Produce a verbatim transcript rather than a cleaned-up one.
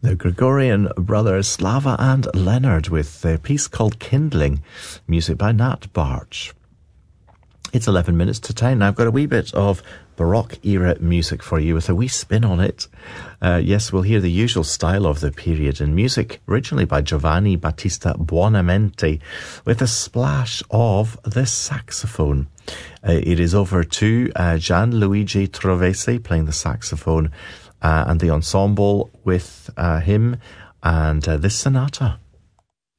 The Gregorian brothers Slava and Leonard with a piece called Kindling, music by Nat Barch. It's eleven minutes to ten. Now I've got a wee bit of Baroque era music for you with a wee spin on it. Uh, yes, we'll hear the usual style of the period in music, originally by Giovanni Battista Buonamenti, with a splash of the saxophone. Uh, it is over to uh, Gianluigi Trovesi playing the saxophone, uh, and the ensemble with uh, him and uh, this sonata.